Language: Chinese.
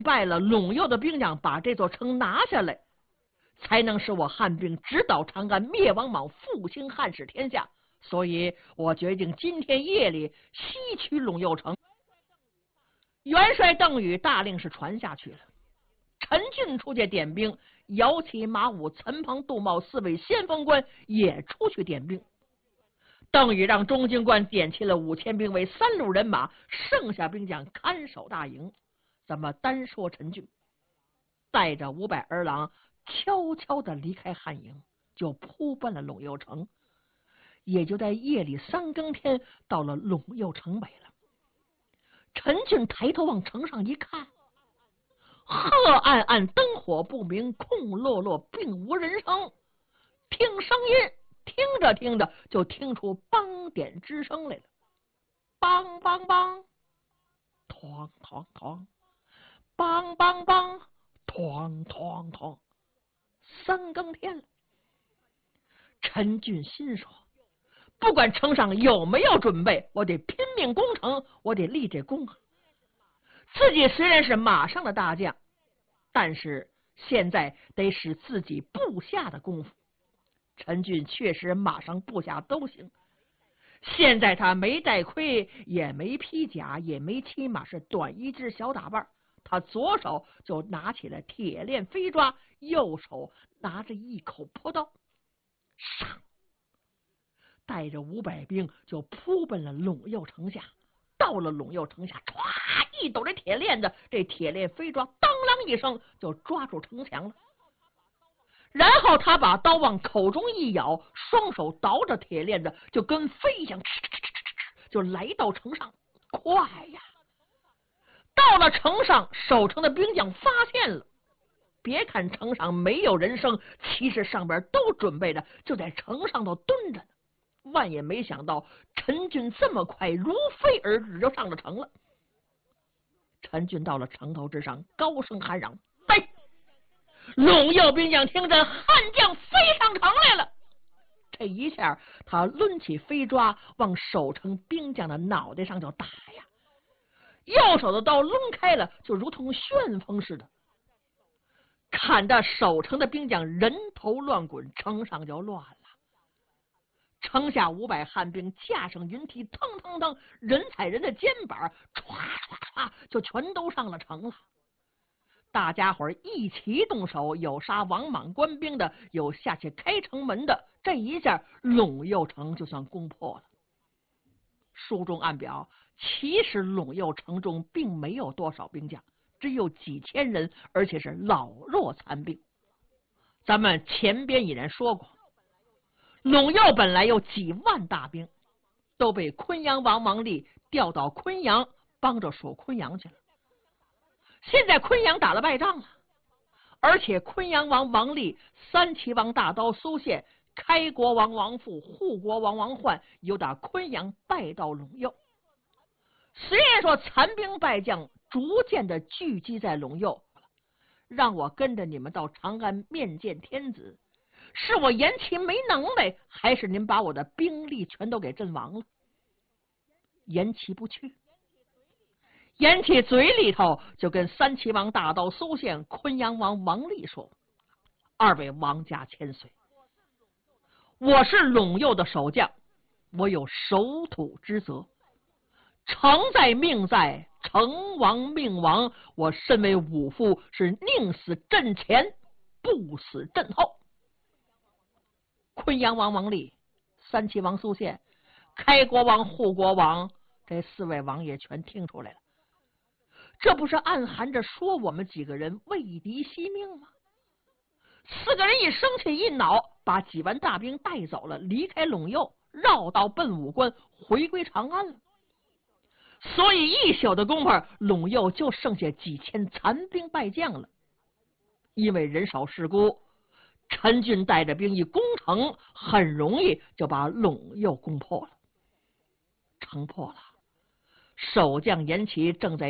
败了陇右的兵将，把这座城拿下来，才能使我汉兵直捣长安，灭王莽，复兴汉室天下。所以我决定今天夜里西取陇右城。元帅邓禹大令是传下去了，陈俊出去点兵，姚启、马武、岑彭、杜茂4位先锋官也出去点兵。邓禹让中京官点齐了5000兵为3路人马，剩下兵将看守大营。咱们单说陈俊，带着500儿郎悄悄地离开汉营，就扑奔了陇右城。也就在夜里3更天，到了陇右城北了。陈俊抬头往城上一看，黑暗暗，灯火不明，空落落，并无人声。听声音，听着听着，就听出梆点之声来了，梆梆梆，哐哐哐，梆梆梆，哐哐哐。3更天了，陈俊心说，不管城上有没有准备，我得拼命攻城，我得立这功。自己虽然是马上的大将，但是现在得使自己部下的功夫。陈俊确实马上部下都行，现在他没带盔，也没披甲，也没骑马，是短一只小打扮。他左手就拿起了铁链飞抓，右手拿着一口朴刀，上带着500兵就扑奔了陇右城下。到了陇右城下，歘一抖这铁链子，这铁链飞抓，当啷一声就抓住城墙了。然后他把刀往口中一咬，双手倒着铁链子，就跟飞一样，就来到城上。快呀！到了城上，守城的兵将发现了，别看城上没有人声，其实上边都准备着，就在城上头蹲着呢。万也没想到陈俊这么快如飞而至，就上了城了。陈俊到了城头之上，高声喊嚷：“飞！”陇右兵将听着，汉将飞上城来了。这一下，他抡起飞抓，往守城兵将的脑袋上就打呀。右手的刀抡开了，就如同旋风似的，砍得守城的兵将人头乱滚，城上就乱了。城下500汉兵架上云梯，腾腾腾，人踩人的肩膀，唰唰唰，就全都上了城了。大家伙一起动手，有杀王莽官兵的，有下去开城门的。这一下，陇右城就算攻破了。书中暗表，其实陇右城中并没有多少兵将，只有几千人，而且是老弱残兵。咱们前边已然说过，陇右本来有几万大兵，都被昆阳王王立调到昆阳，帮着守昆阳去了。现在昆阳打了败仗了，而且昆阳王王立、三齐王大刀苏宪、开国王王父、护国王王焕又打昆阳败到陇右。虽然说残兵败将逐渐的聚集在陇右，让我跟着你们到长安面见天子，是我延齐没能耐，还是您把我的兵力全都给阵亡了？延齐不去，延齐嘴里头就跟三齐王大刀苏宪、昆阳王王立说：“二位王家千岁，我是陇右的守将，我有守土之责，城在命在，城亡命亡，我身为武夫，是宁死阵前，不死阵后。”昆阳王王立、三齐王苏宪、开国王、护国王，这4位王爷全听出来了，这不是暗含着说我们几个人为敌惜命吗？4个人一生气一恼，把几万大兵带走了，离开陇右，绕道奔武关，回归长安了。所以一宿的功夫，陇右就剩下几千残兵败将了。因为人少势孤，陈俊带着兵一攻城，很容易就把陇右攻破了。城破了，守将延齐正在